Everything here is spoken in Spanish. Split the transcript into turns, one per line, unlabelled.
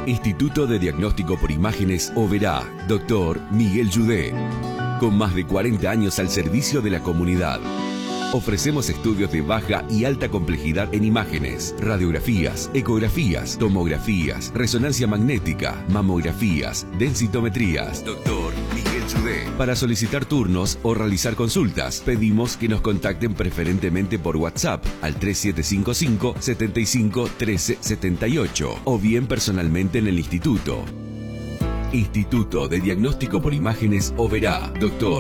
Instituto de Diagnóstico por Imágenes Oberá, Dr. Miguel Yudé. Con más de 40 años al servicio de la comunidad. Ofrecemos estudios de baja y alta complejidad en imágenes, radiografías, ecografías, tomografías, resonancia magnética, mamografías, densitometrías. Dr. Miguel Yudé. Para solicitar turnos o realizar consultas, pedimos que nos contacten preferentemente por WhatsApp al 3755 75 13 78 o bien personalmente en el instituto. Instituto de Diagnóstico por Imágenes Oberá, Dr.